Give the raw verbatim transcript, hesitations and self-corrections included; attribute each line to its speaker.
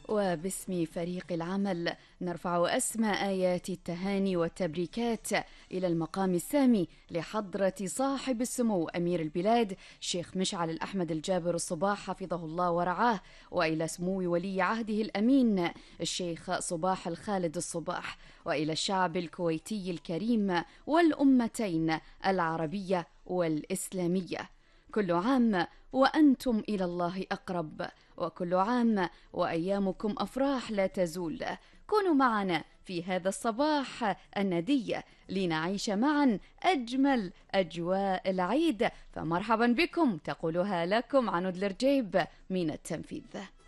Speaker 1: وباسم فريق العمل نرفع أسمى آيات التهاني والتبريكات إلى المقام السامي لحضرة صاحب السمو أمير البلاد الشيخ مشعل الأحمد الجابر الصباح حفظه الله ورعاه، وإلى سمو ولي عهده الأمين الشيخ صباح الخالد الصباح، وإلى الشعب الكويتي الكريم والأمتين العربية والإسلامية. كل عام وأنتم إلى الله أقرب، وكل عام وأيامكم أفراح لا تزول. كونوا معنا في هذا الصباح الندي لنعيش معا أجمل أجواء العيد، فمرحبا بكم تقولها لكم عنود الرجيب من التنفيذ.